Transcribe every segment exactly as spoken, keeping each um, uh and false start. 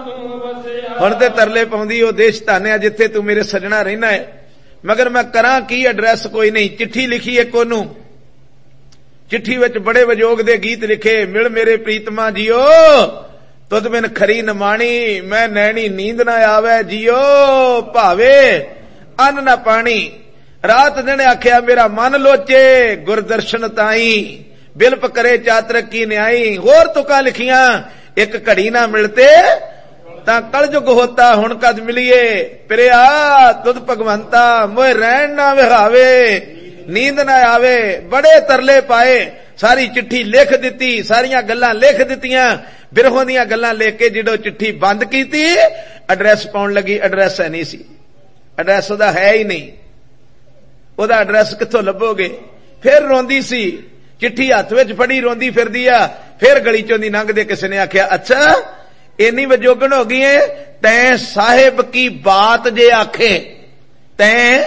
हुण ते तरले पाउंदी ओ देश धानिया जिथे तू मेरे सजना रहना है, मगर मैं करा की, एड्रैस कोई नहीं। चिट्ठी लिखी एक ओनू, चिट्ठी विच बड़े वजोग दे गीत लिखे। मिल मेरे प्रीतमा जियो तुद बिन खरी न माणी, मैं नैनी नींद ना आवे जियो भावे अन्न ना पानी। रात दिन आख्या मेरा मन लोचे गुरदर्शन ताई, बिलप करे चातरक की न्याई। होर तुका लिखियां एक घड़ी ना मिलते तां कलजुग होता, हुण कद मिलिए प्रिया तुद भगवंता, मोए रहन ना विहावे नींद ना आवे। बड़े तरले पाए, सारी चिट्ठी लिख दिती, सारियां गल्लां लिख दित्तियां, बिरहों दीयां गल्लां लिख के जिदों चिट्ठी बंद कीती, एड्रैस पाउण लगी, एड्रैस है नहीं सी, एड्रैस ओदा है ही नहीं, ओदा एड्रैस कित्थों लभोगे। फिर रोंदी सी, चिट्ठी हत्थ विच फड़ी रोंदी फिरदी आ। फिर गली चों दी लंघदे किसी ने आख्या अच्छा इन्नी वजोगन हो गई है, तैं साहिब की बात जे आखे, तैं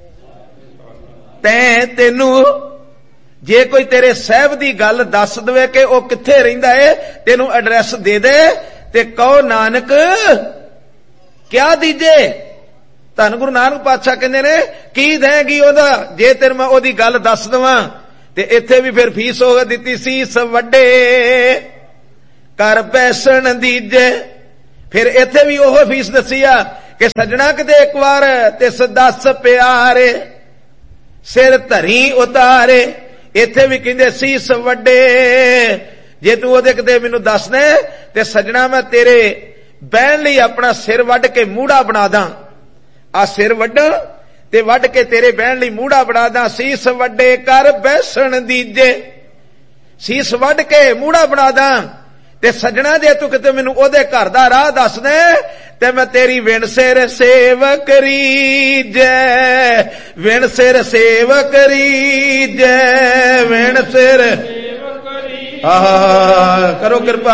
तैं तेनू जे कोई तेरे साहब दी गल दस दवे कि ओ कित्थे रहिंदा है, तेनू एड्रैस दे दे ते कहो नानक क्या दीजे। धन गुरु नानक पातशाह कहंदे ने की देगी ओदा, जे तेरे मैं ओदी गल दस दवां ते इत्थे भी फिर फीस हो दित्ती सीस वड्डे कर पैसण दीजे। फिर इत्थे भी ओह फीस दसी आ कि सजना किते एक बार तिस दस प्यारे सिर धरी उतारे। इत्थे भी कहंदे सीस वड्डे, जे तू ओदे किते मैनू दस दे ते सजना मैं तेरे बहन लई अपना सिर वड्ड के मूड़ा बना दा। आ सिर वड्डा ते वड्ड के तेरे बहन लई मूड़ा बना दा। सीस वड्डे कर बैसण दीजे, सीस वड्ड के मूड़ा बना दा ते सजना जे तू किते मैनू ओदे घर दा राह दस दे ते मैं तेरी विण सिर सेव करी जै, विण सिर सेव करी जै, विण सिर आहा करो कृपा,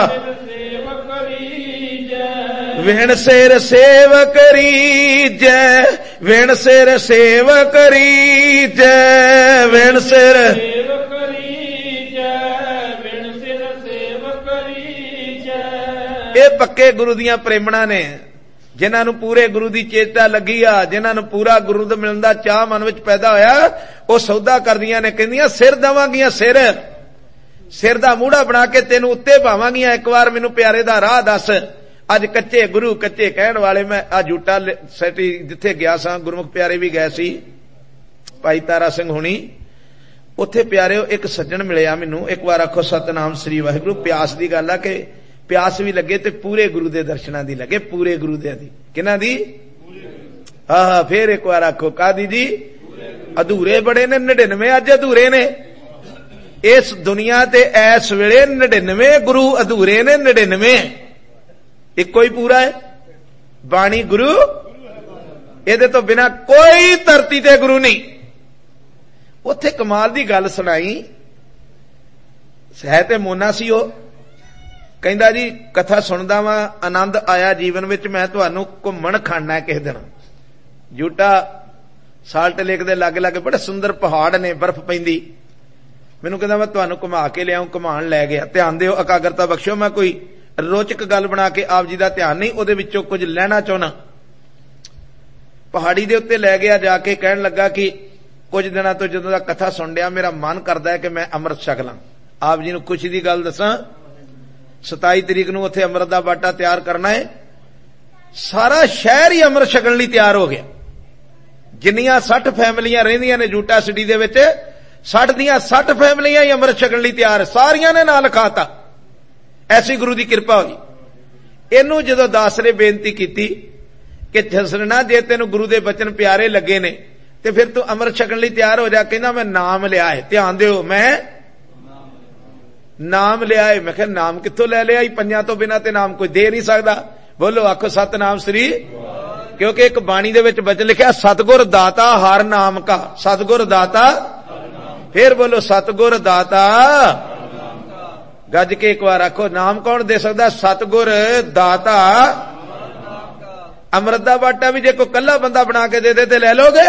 विण सिर सेव करी जै, विण सिर सेव करी जै, विण सिर ये पक्के गुरु दियां प्रेमणा ने, जिन्हां नूं पूरे गुरु दी चेता लगी आ, जिन्हां नूं पूरा गुरु दा मिलण दा चाह मन विच पैदा होया, ओ सौदा करदियां ने, कहंदियां सिर देवांगियां, सिर सिर दा मूड़ा बना के तेनू उत्ते पावांगियां, एक बार मैनू प्यारे दा राह दस। अज कच्चे गुरु कच्चे कहण वाले, मैं आ जूटा सैटी जिथे गया सां, गुरमुख प्यारे भी गए सी, भाई तारा सिंह हुणी, उत्थे प्यारे एक सज्जण मिलिया मैनू। एक बार आखो सतनाम श्री वाहिगुरू। प्यास दी गल आ कि प्यास भी लगे ते पूरे गुरु दे दर्शनां दी लगे, पूरे गुरु दे दी किन्हां दी आहा। फिर एक बार आखो कादी जी, अधूरे बड़े ने नड़िनवे, अज अधूरे ने इस दुनिया ते इस वेले नड़िनवे गुरु अधूरे ने, नड़िनवे इको ही पूरा है। बाणी गुरु, इहदे तो बिना कोई धरती ते गुरु नहीं। उत्थे कमाल दी गल सुनाई, है ते मोना सी ओ, कहंदा जी कथा सुनदा वां, आनंद आया जीवन विच, मैं तुहानू घुम्मण खाना है किस दिन। जूटा साल्ट लेक दे लागे लागे बड़े सुंदर पहाड़ ने, बर्फ पैंदी, मैनू कहंदा मैं तुहानू घुमा के लिआऊं, घुमाण लै गया। ध्यान दिओ, एकाग्रता बख्शो, मैं कोई रोचक गल बना के आप जी का ध्यान नहीं, उहदे विचों कुछ लैना चाहना। पहाड़ी दे उत्ते लै गया, जाके कहण लगा कि कुछ दिनों तो जदों दा कथा सुन लिया, मेरा मन करदा है कि मैं अमृत छक ਲਾਂ। आप जी नूं खुशी दी गल दसां, सताई तरीक नूं उत्थे अमृत दा बाटा तैयार करना है। सारा शहर ही अमृत छकण लई तैयार हो गया। जिन्नियां सठ फैमिलियां रहिंदियां ने जूटा सिटी दे विच, सठ दियां सठ फैमिलियां ही अमृत छकण लई तैयार, सारियां ने नाल लिखाता। ऐसी गुरु की कृपा हुई। इनू जदों दास ने बेनती की कि जसरना जे तेन गुरु के बचन प्यारे लगे ने ते फिर तू अमृत छकण लई तैयार हो जा। कहना मैं नाम लिया है, ध्यान दिओ, मैं नाम लिया है। मैं कहा नाम कित्थों ले लिया, पंजां तो बिना ते नाम कोई दे नहीं सकता। बोलो आखो सतनाम श्री, क्योंकि एक बाणी दे विच बचन लिखा सतगुर दाता हर नाम का, सतगुर दाता, फिर बोलो सतगुर दाता, गज के एक बार आखो नाम कौन दे सकता, सतगुर दाता। अमृत दा बाटा भी जे कोई कल्ला बंदा बना के दे दे ते ले लोगे।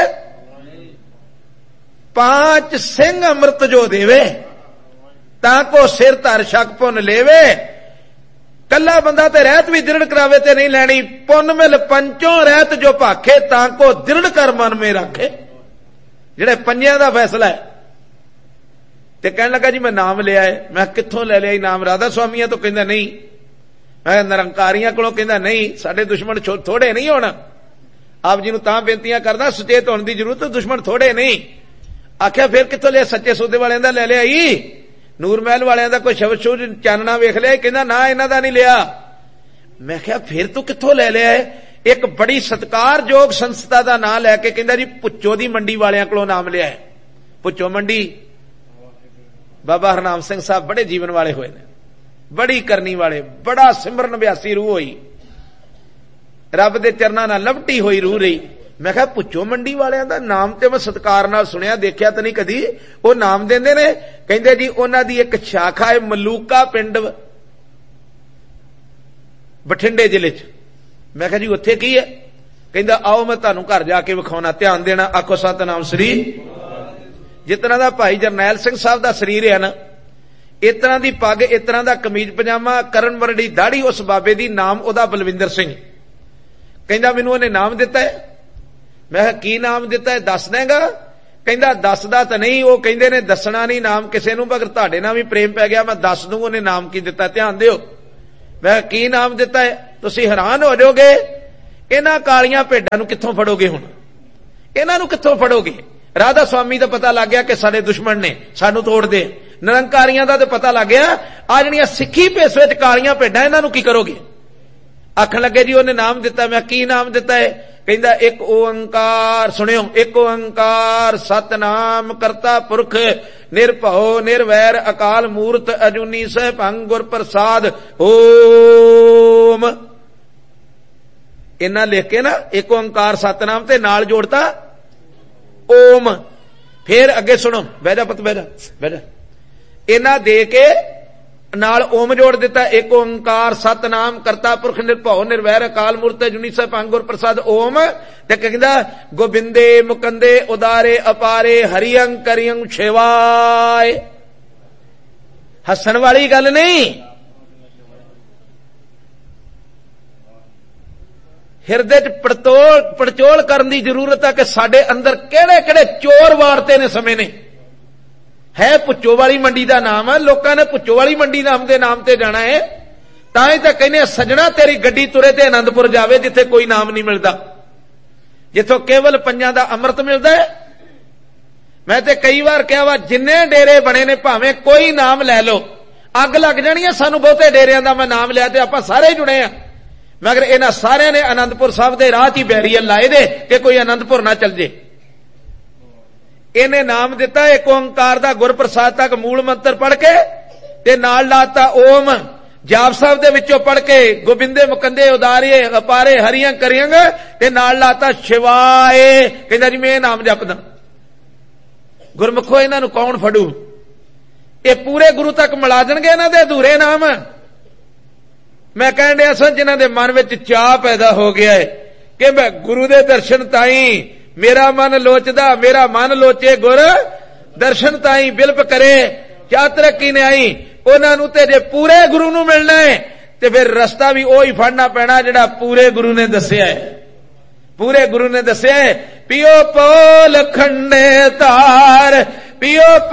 पांच सिंह अमृत जो देवे ताको सिर धर शक पुन लेवे, कल्ला बंदा ते रहत भी दृढ़ करावे ते नहीं लैनी। पुन मिल पंचों रहत जो भाखे ताको दृढ़ कर मन में रखे। जेड़े पंजियां दा फैसला है। ते कहने लगा जी मैं नाम लिया है। मैं कित्थों ले लिया नाम? राधा स्वामिया तो कहंदा नहीं, मैं निरंकारियां कोलों कहंदा नहीं, साडे दुश्मन थोड़े नहीं होना। आप जी नूं तां बेनतियां करदा सुचेत होने की जरूरत, दुश्मन थोड़े नहीं। आख्या फिर कित्थों लिया? सच्चे सौदे वालियां दा ले लिया ही, नूर महल वालियां दा कोई शब्द शूज चानना वेख लिया? कहंदा ना इन्हां दा नहीं लिया। मैं कहा फिर तू कित्थों ले लिया है? एक बड़ी सत्कारयोग संस्था दा नाम लैके कहंदा जी भुच्चो दी मंडी वालियां कोलों नाम लिया है। भुच्चो मंडी बाबा हरनाम सिंह साहब बड़े जीवन वाले हुए ने, बड़ी करनी वाले, बड़ा सिमरन अभ्यासी रूह हुई, रब दे चरनां नाल लवटी हुई रूह रही। मैं कहा भुच्चो मंडी वालियां दा नाम ते मैं सत्कार नाल सुनिया, देखिया तो नहीं कदी। वो नाम देंदे ने, कहंदे जी उन्हां दी एक शाखा है मलूका पिंड बठिंडे जिले च। मैं कहा जी उत्थे की है? कहंदा आओ मैं तुहानूं घर जाके विखाउणा, ध्यान देना, आखो सतनाम श्री। जितना दा भाई जरनैल सिंह साहब दा शरीर है ना, इतना दी पग, इतना दा कमीज पजामा, करन वरडी दाढ़ी, उस बाबे दी नाम ओदा बलविंदर सिंह। कहंदा मैनूं उहने नाम दिता है। मैं कहा की नाम दिता है, दस देगा? कहंदा दसदा तां नहीं, वो कहंदे ने दसना नहीं नाम किसे नूं, मगर तुहाडे नाल भी प्रेम पै गया, मैं दस दूं उहने नाम की दिता, ध्यान दिओ। मैं की नाम दिता है? तुसीं हैरान हो जाओगे, इन्हां कालियां भेडां नूं कित्थों फड़ोगे? हुण इन्हां नूं कित्थों फड़ोगे? राधा स्वामी का पता लग गया कि साडे दुश्मन ने सानू तोड़ दे। निरंकारियां दा तो पता लग गया, आ जिहड़ियां सिੱਖੀ भेस विच कालियां भेडां इन्हां नूं की करोगे? आखण लगे जी उहने नाम दिता। मैं की नाम दिता है? कहंदा एक ओंकार, सुनियो, एक ओंकार सतनाम करता पुरख निरभਉ निरवैर अकाल मूरत अजूनी सहभंग गुर प्रसाद ओम। इन्ना लिख के ना एक ओंकार सतनाम ते नाल जोड़ता ओम। फिर अगे सुनो, बह जा पुत, बह जा बह जा। इन्ना दे के नाल ओम जोड़ दिता। एक ओंकार सतनाम करता पुरख निरभਉ निरवैर अकाल मूरत अजूनी सहभंग गुर प्रसाद ओम। ते कहंदा गोबिंदे मुकंदे उदारे अपारे हरियं करियं शिवाय। हसन वाली गल नहीं, हिरदे च पड़तोल पड़चोल करने की जरूरत है कि साडे अंदर केड़े केड़े चोर वारते ने समय ने। है भुच्चो वाली मंडी का नाम है, लोगों ने भुच्चो वाली मंडी नाम के नाम से जाना है। तां तां कहने सजना तेरी गड्डी तुरे ते आनंदपुर जावे जिथे कोई नाम नहीं मिलता, जिथों केवल पंजां दा अमृत मिलता है। मैं ते कई बार कहा वा जिन्ने डेरे बने ने भावें कोई नाम लै लो, अग लग जानी है सानू बहुते डेरियां दा मैं नाम लिया ते आपां सारे जुड़े आ, मगर इन्हां सारियां ने आनंदपुर साहब दे राह च ही बैरीअल लाए दे कि कोई आनंदपुर ना चल जे। इन्हें नाम दिता एक ओंकार दा गुरप्रसाद तक मूल मंत्र पढ़ के ते नाल लाता ओम। जाप साहब दे विचों पढ़ के गोबिंदे मुकंदे उदारे अपारे हरियं करियं ते नाल लाता शिवाय। कहंदा जी मैं नाम जपदा। गुरमुखो इन्हां नूं कौन फड़ू? ये पूरे गुरु तक मिला देणगे इन्हां दे अधूरे नाम। मैं कहण दिया सन जिन्हां दे मन विच चाह पैदा हो गया है कि मैं गुरु दे दर्शन ताई मेरा मन लोचदा, मेरा मन लोचे गुर दर्शन ताई बिलप करे क्या तरक्की ने आई। उन्हां नूं ते जे पूरे गुरु नूं मिलना है ते फिर रस्ता भी ओही फड़ना पैना जिहड़ा पूरे गुरु ने दस्सिया है। पूरे गुरु ने दस्सिया है पियो पोल खंडे तार, पियो